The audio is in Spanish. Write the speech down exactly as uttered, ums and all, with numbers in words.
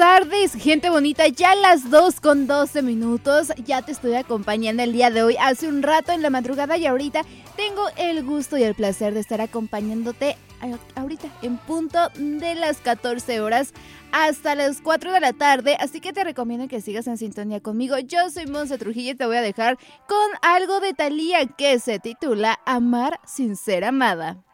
tardes, gente bonita, ya las dos con doce minutos, ya te estoy acompañando el día de hoy, hace un rato en la madrugada y ahorita tengo el gusto y el placer de estar acompañándote ahorita en punto de las catorce horas hasta las cuatro de la tarde, así que te recomiendo que sigas en sintonía conmigo. Yo soy Monse Trujillo y te voy a dejar con algo de Thalía que se titula Amar sin ser amada.